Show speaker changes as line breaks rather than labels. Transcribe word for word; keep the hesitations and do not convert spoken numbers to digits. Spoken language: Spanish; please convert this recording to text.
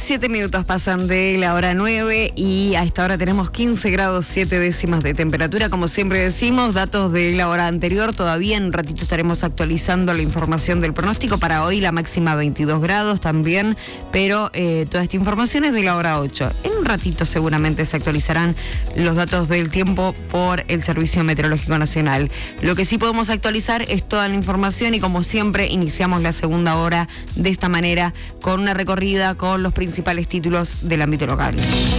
Siete minutos pasan de la hora nueve y a esta hora tenemos quince grados siete décimas de temperatura. Como siempre decimos, datos de la hora anterior. Todavía en un ratito estaremos actualizando la información del pronóstico. Para hoy la máxima veintidós grados también, pero eh, toda esta información es de la hora ocho. En un ratito seguramente se actualizarán los datos del tiempo por el Servicio Meteorológico Nacional. Lo que sí podemos actualizar es toda la información y, como siempre, iniciamos la segunda hora de esta manera con una recorrida con los principales títulos del ámbito local.